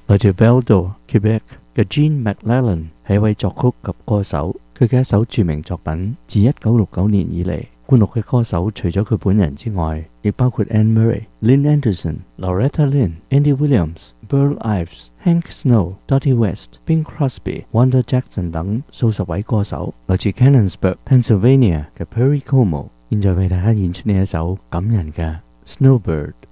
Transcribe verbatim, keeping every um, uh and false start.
來自 Val-d'Or、Quebec 嘅 Jean McLellan 係一位作曲及歌手，佢嘅一首著名作品自一九六九年以嚟，灌錄嘅歌手除咗佢本人之外，亦包括 Anne Murray、Lynn Anderson、Loretta Lynn、Andy Williams、Burl Ives、Hank Snow、Dottie West、Bing Crosby、Wanda Jackson 等數十位歌手。來自 Canonsburg、Pennsylvania 嘅 Perry Como， 現在為大家演出呢一首感人嘅 Snowbird。